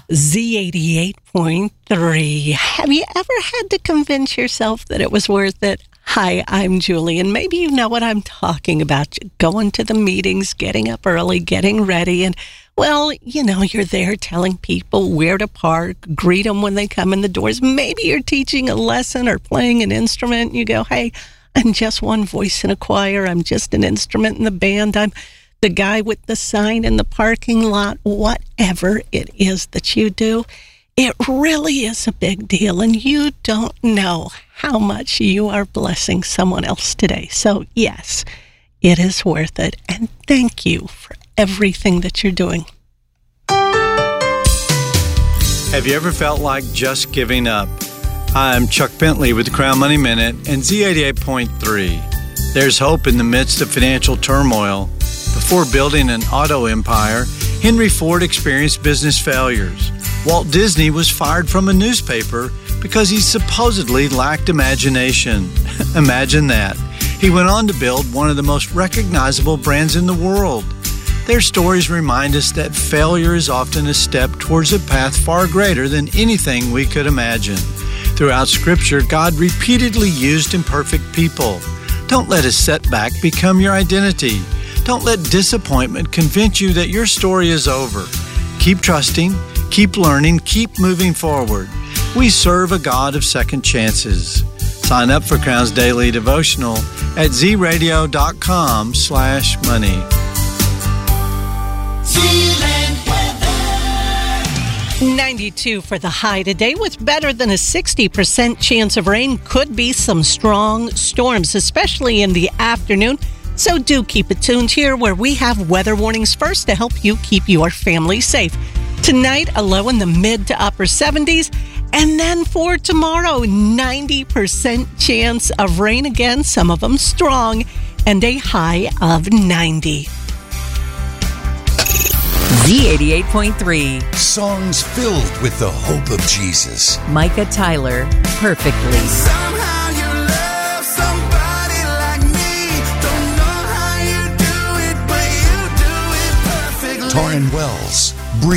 Z88.3. Have you ever had to convince yourself that it was worth it? Hi, I'm Julie, and maybe you know what I'm talking about. Going to the meetings, getting up early, getting ready, and, well, you're there telling people where to park, greet them when they come in the doors. Maybe you're teaching a lesson or playing an instrument. You go, hey, I'm just one voice in a choir. I'm just an instrument in the band. I'm the guy with the sign in the parking lot. Whatever it is that you do, it really is a big deal, and you don't know how much you are blessing someone else today. So, yes, it is worth it, and thank you for everything that you're doing. Have you ever felt like just giving up? I'm Chuck Bentley with the Crown Money Minute and Z88.3. There's hope in the midst of financial turmoil. Before building an auto empire, Henry Ford experienced business failures. Walt Disney was fired from a newspaper because he supposedly lacked imagination. Imagine that. He went on to build one of the most recognizable brands in the world. Their stories remind us that failure is often a step towards a path far greater than anything we could imagine. Throughout Scripture, God repeatedly used imperfect people. Don't let a setback become your identity. Don't let disappointment convince you that your story is over. Keep trusting, keep learning, keep moving forward. We serve a God of second chances. Sign up for Crown's Daily Devotional at zradio.com/money. 92 for the high today, with better than a 60% chance of rain. Could be some strong storms, especially in the afternoon. So do keep it tuned here, where we have weather warnings first to help you keep your family safe. Tonight, a low in the mid to upper 70s. And then for tomorrow, 90% chance of rain again, some of them strong, and a high of 90. Z88.3. Songs filled with the hope of Jesus. Micah Tyler, Perfectly. Somehow you love somebody like me. Don't know how you do it, but you do it perfectly. Torrin Wells.